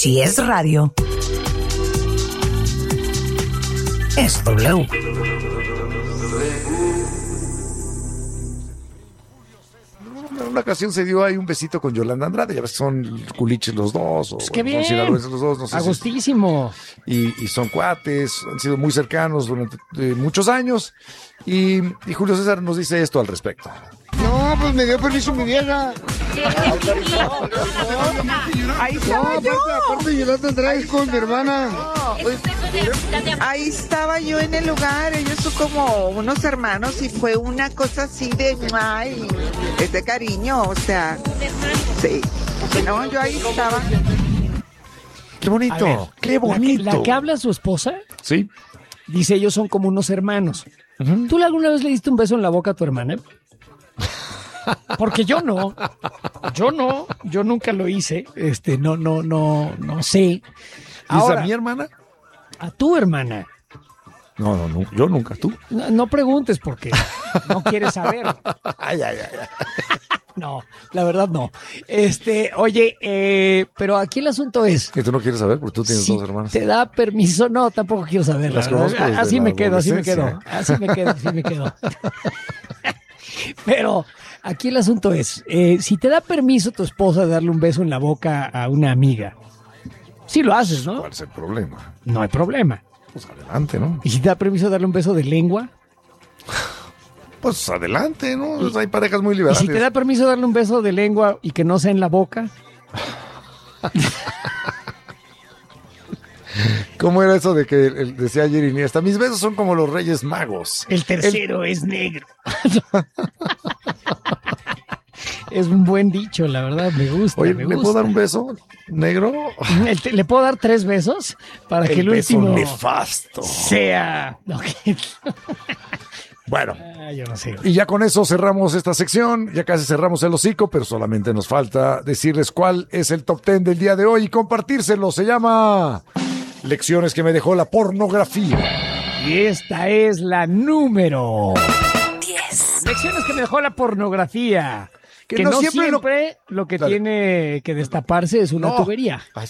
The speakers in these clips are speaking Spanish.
Si es radio, es W. En una ocasión se dio ahí un besito con Yolanda Andrade, ya ves que son culiches los dos, o Pues qué bueno, bien. sinaloenses los dos, no sé A si- gustísimo. y son cuates, han sido muy cercanos durante muchos años, y Julio César nos dice esto al respecto. No, pues me dio permiso mi vieja. Ahí estaba yo. Aparte Yolanda Andrade con mi hermana. Ahí estaba yo en el lugar. Ellos son como unos hermanos y fue una cosa así de ay, es de cariño, o sea, sí. No, yo ahí estaba. ¡Qué bonito! A ver, ¡Qué bonito! La que habla su esposa Sí. dice ellos son como unos hermanos. ¿Tú alguna vez le diste un beso en la boca a tu hermana? Porque yo no. Yo nunca lo hice. No sé. ¿Y Ahora, a mi hermana? a tu hermana. No, yo nunca, tú. No preguntes porque no quieres saber. Ay. No, la verdad no. Oye, pero aquí el asunto es, Que tú no quieres saber porque tú tienes si dos hermanas. te da permiso, no, tampoco quiero saber. Las la verdad. conozco desde Así la me quedo. Así adolescencia. me quedo. Pero aquí el asunto es, si te da permiso tu esposa de darle un beso en la boca a una amiga, sí lo haces, ¿no? ¿Cuál es el problema? No hay problema. Pues adelante, ¿no? ¿Y si te da permiso de darle un beso de lengua? Pues adelante, ¿no? Pues hay parejas muy ¿Y liberales. si te da permiso de darle un beso de lengua y que no sea en la boca? ¿Cómo era eso de que decía ayer Iniesta? Mis besos son como los Reyes Magos. El tercero es negro. Es un buen dicho, la verdad, me gusta. Oye, me ¿le gusta. puedo dar un beso negro? ¿Le puedo dar 3 besos? Para que el beso último nefasto. sea... Bueno, Yo no sé. y ya con eso cerramos esta sección. Ya casi cerramos el hocico, pero solamente nos falta decirles cuál es el top 10 del día de hoy y compartírselo. Se llama Lecciones que me dejó la pornografía. Y esta es la número 10. Lecciones que me dejó la pornografía. Que Que no no siempre siempre lo que Dale. tiene que destaparse es una No. tubería. Ay.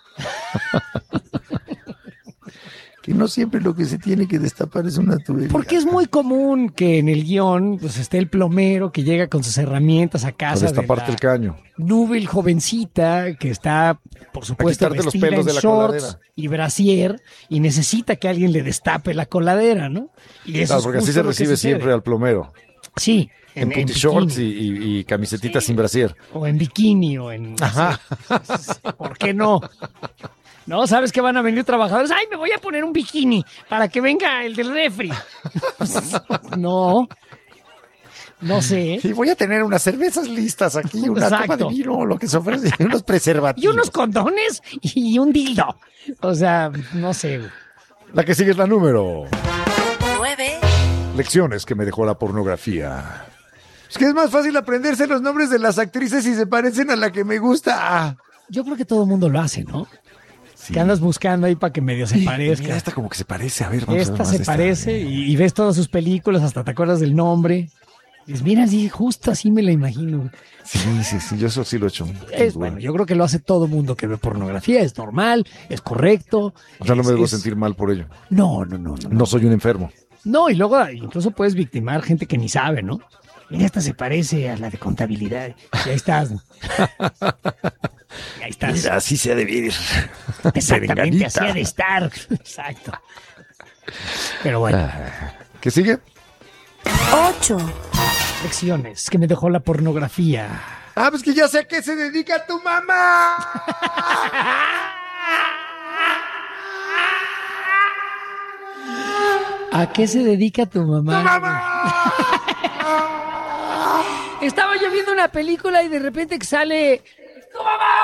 Que no siempre lo que se tiene que destapar es una tubería. Porque es muy común que en el guión pues esté el plomero que llega con sus herramientas a Para casa de destaparte la el caño. núbil jovencita que está, por supuesto, quitarte los vestida pelos en de la shorts coladera. y brasier y necesita que alguien le destape la coladera, ¿no? Y eso Claro, es porque así justo se lo que recibe sucede. siempre al plomero. Sí, En puti shorts bikini. y camisetita sin brasier. O en bikini o en... Ajá. ¿Por qué no? No, sabes que van a venir trabajadores. ¡Ay, me voy a poner un bikini para que venga el del refri! No. No sé. Y voy a tener unas cervezas listas aquí, una Exacto. copa de vino, lo que se ofrece, y unos preservativos. Y unos condones y un dildo. O sea, no sé. Güey. La que sigue es la número. 9. Lecciones que me dejó la pornografía. Es que es más fácil aprenderse los nombres de las actrices si se parecen a la que me gusta. Yo creo que todo el mundo lo hace, ¿no? Sí. Que andas buscando ahí para que medio se parezca. Mira, esta como que se parece. A ver, vamos a ver Esta más se de esta. parece y ves todas sus películas, hasta te acuerdas del nombre. Dices, mira, sí, justo así me la imagino. Sí, yo eso sí lo he hecho. Es bueno, yo creo que lo hace todo mundo que ve pornografía, es normal, es correcto. O sea, no me debo es- sentir mal por ello. No. No soy un enfermo. No, y luego incluso puedes victimar gente que ni sabe, ¿no? Mira, esta se parece a la de contabilidad. Y ahí estás. Y ahí estás. Mira, así se ha de vivir. Exactamente, así ha de estar. Exacto. Pero bueno, ¿Qué sigue? 8. lecciones que me dejó la pornografía. Ah, pues que ya sé a qué se dedica tu mamá. ¿A qué se dedica tu mamá? Estaba yo viendo una película y de repente que sale... ¡Tu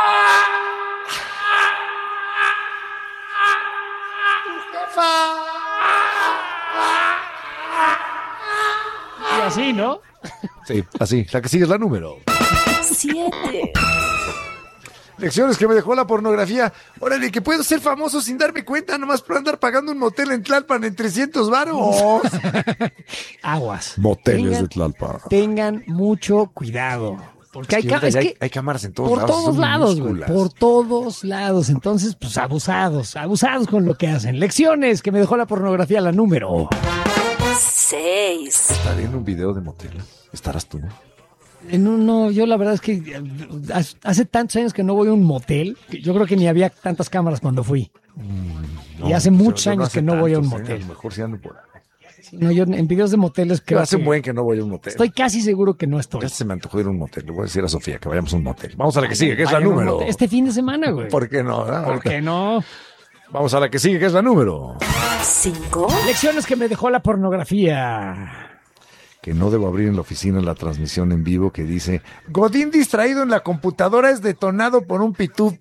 mamá! Y así, ¿no? Sí, así. La que sigue es la número. 7. Lecciones que me dejó la pornografía. Órale, que puedo ser famoso sin darme cuenta, nomás por andar pagando un motel en Tlalpan en 300 varos. Aguas. Moteles Tengan- de Tlalpan. Tengan mucho cuidado. Porque hay cámaras en todos por lados. todos son lados, güey, minúsculas. por todos lados. Entonces, pues abusados con lo que hacen. Lecciones que me dejó la pornografía, la número 6. Estaré en un video de motel. ¿Estarás tú? No, yo la verdad es que hace tantos años que no voy a un motel, que yo creo que ni había tantas cámaras cuando fui. Y hace muchos años que no voy a un motel. A lo mejor sí ando por ahí. No, yo en videos de moteles Que creo hace que un buen que no voy a un motel. estoy casi seguro que no estoy. Ya se me antojó ir a un motel. Le voy a decir a Sofía que vayamos a un motel. Vamos a la que sigue, que es la Vayan a un número. motel este fin de semana, güey. ¿Por qué no? ¿Por qué no? Vamos a la que sigue, que es la número. 5. Lecciones que me dejó la pornografía. Que no debo abrir en la oficina la transmisión en vivo que dice: Godín distraído en la computadora es detonado por un pitú.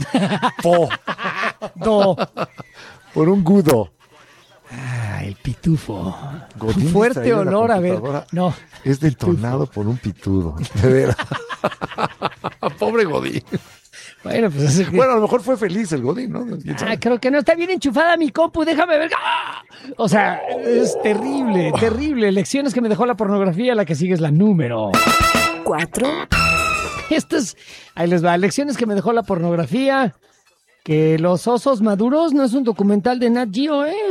No. Por un gudo. Ah, el pitufo. Godín Fuerte distraído en la olor, a ver. computadora No. Es detonado por un pitudo. De veras. Pobre Godín. Bueno, pues es que... Bueno, a lo mejor fue feliz el Godín, ¿no? ¿Quién sabe? creo que no está bien enchufada mi compu, déjame ver. ¡Ah! O sea, es terrible, terrible. Lecciones que me dejó la pornografía, la que sigue es la número 4. Esto es, ahí les va, lecciones que me dejó la pornografía. Que los osos maduros no es un documental de Nat Geo, ¿eh?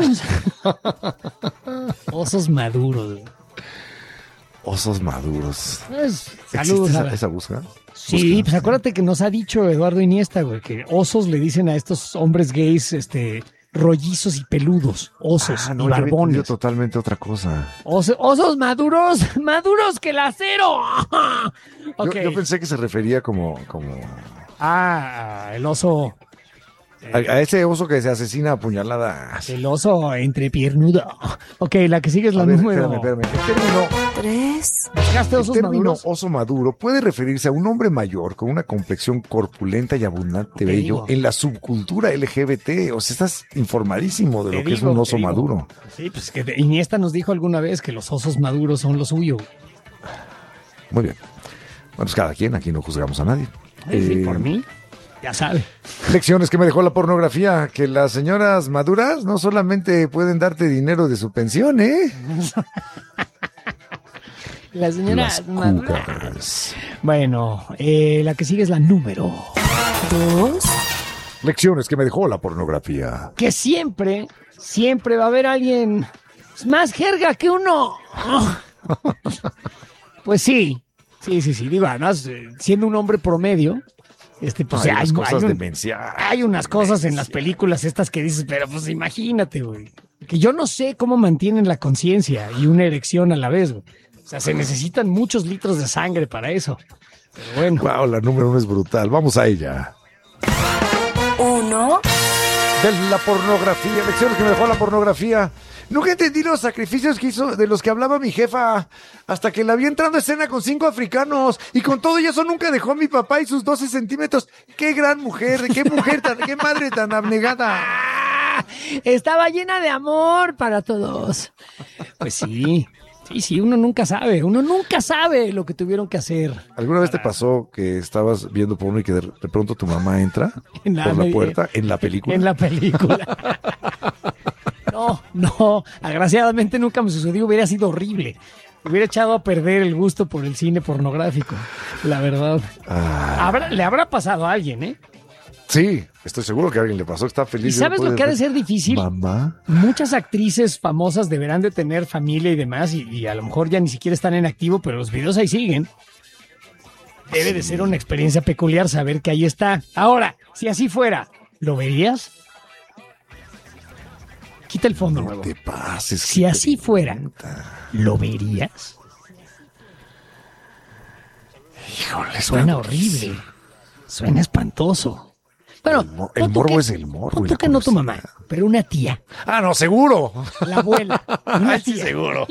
Osos maduros. Osos maduros. Pues, ¿Existe saludos a la- esa búsqueda? Sí, pues acuérdate que nos ha dicho Eduardo Iniesta, güey, que osos le dicen a estos hombres gays, rollizos y peludos, osos Ah, y no, yo había entendido barbones. totalmente otra cosa. Osos maduros, maduros que el acero. Ok. Yo pensé que se refería como El oso. a ese oso que se asesina a puñaladas. El oso entrepiernudo. Ok, la que sigue es la A ver, número. espérame. El término, 3. ¿Buscaste el osos término maduros? oso maduro puede referirse a un hombre mayor con una complexión corpulenta y abundante Te vello digo. en la subcultura LGBT. O sea, estás informadísimo de Te lo que es digo, un te oso digo. maduro. Sí, pues que Iniesta nos dijo alguna vez que los osos maduros son lo suyo. Muy bien. Bueno, pues cada quien, aquí no juzgamos a nadie. Sí, Eh, por mí, ya sabe. Lecciones que me dejó la pornografía, que las señoras maduras no solamente pueden darte dinero de su pensión, ¿eh? La señora Las madura. cougars. Bueno, la que sigue es la número 2. Lecciones que me dejó la pornografía. que siempre va a haber alguien más jerga que uno. Pues sí. Digo, además, siendo un hombre promedio, pues Hay unas cosas hay demenciales. hay unas cosas en las películas estas que dices, pero pues imagínate, güey. Que yo no sé cómo mantienen la conciencia y una erección a la vez, güey. O sea, se necesitan muchos litros de sangre para eso. Pero bueno. Wow, la número 1 es brutal. Vamos a ella. 1. De la pornografía, lecciones que me dejó la pornografía. Nunca entendí los sacrificios que hizo de los que hablaba mi jefa, hasta que la vi entrando a escena con 5 africanos, y con todo y eso nunca dejó a mi papá y sus 12 centímetros. ¡Qué gran mujer! ¡Qué madre tan abnegada! Estaba llena de amor para todos. Pues sí, uno nunca sabe lo que tuvieron que hacer. ¿Alguna vez te pasó que estabas viendo porno y que de pronto tu mamá entra En por la puerta en la película? En la película. No, agraciadamente nunca me sucedió, hubiera sido horrible. Hubiera echado a perder el gusto por el cine pornográfico, la verdad. Le habrá pasado a alguien, ¿eh? Sí, estoy seguro que a alguien le pasó, está feliz. ¿Y sabes Yo no lo que ha de puedo ser difícil? Mamá. Muchas actrices famosas deberán de tener familia y demás, y a lo mejor ya ni siquiera están en activo, pero los videos ahí siguen. Debe de ser una experiencia peculiar saber que ahí está. Ahora, si así fuera, ¿lo verías? Quita el fondo, No nuevo. te pases. Si qué así fuera, pregunta. ¿lo verías? Híjole, Suena horrible. Suena espantoso. Bueno, El pon tú morbo que- es el morbo. pon y tú la que no tu mamá, curiosidad. pero una tía, Ah, no, seguro. la abuela. Una Sí, tía. seguro.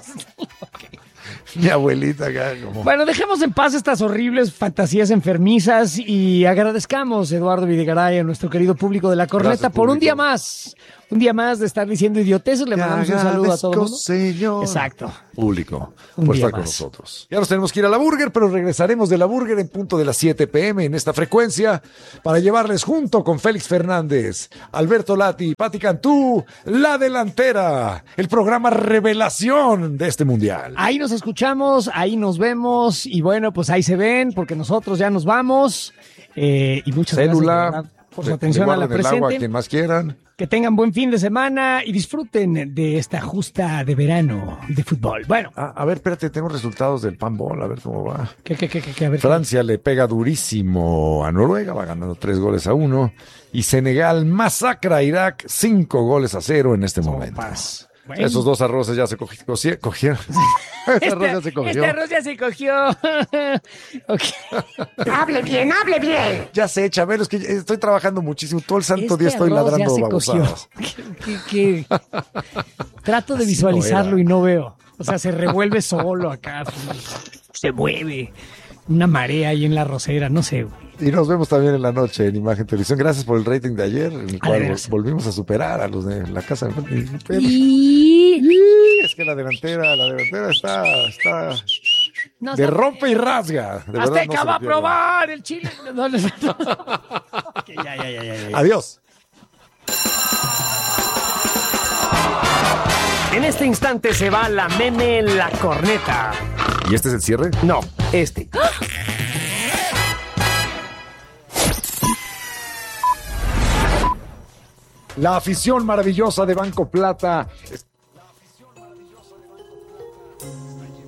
Mi abuelita acá como... Bueno, dejemos en paz estas horribles fantasías enfermizas y agradezcamos, Eduardo Videgaray, a nuestro querido público de La Corneta Gracias, por un público. día más. Un día más de estar diciendo idioteces, le mandamos un saludo a todo el mundo. Señor. Exacto. Público, Un por día estar con más. nosotros. Ya nos tenemos que ir a la Burger, pero regresaremos de la Burger en punto de las 7 p.m. en esta frecuencia para llevarles junto con Félix Fernández, Alberto Lati, Pati Cantú, La Delantera, el programa revelación de este mundial. Ahí nos escuchamos, ahí nos vemos y bueno, pues ahí se ven porque nosotros ya nos vamos. Y muchas gracias de Célula, verdad, por su atención a la guarden el agua a presente. quien más quieran. Que tengan buen fin de semana y disfruten de esta justa de verano de fútbol. Bueno, A ver, espérate, tengo resultados del Panball, a ver cómo va. a ver. Francia le pega durísimo a Noruega, va ganando 3-1. Y Senegal masacra a Irak 5-0 en este momento. Sopas. Bueno. Esos dos arroces ya se cogieron. Ese arroz ya se cogió. Este arroz ya se cogió. Ok. Hable bien, hable bien. Ya sé, Chabelo, es que estoy trabajando muchísimo. Todo el santo día estoy arroz ladrando ya se cogió. babosadas. Que trato de Así visualizarlo no era. y no veo. O sea, se revuelve solo acá. Se mueve. Una marea ahí en la arrocera, no sé. Y nos vemos también en la noche en Imagen Televisión. Gracias por el rating de ayer, en el cual veras. volvimos a superar a los de la casa. Y... Es que la delantera está No, de rompe y rasga. De verdad, Azteca no se va a lo pierdan. probar el chile. No. Que ya. Adiós. En este instante se va la meme en la corneta. ¿Y este es el cierre? No, este. La afición maravillosa de Banco Plata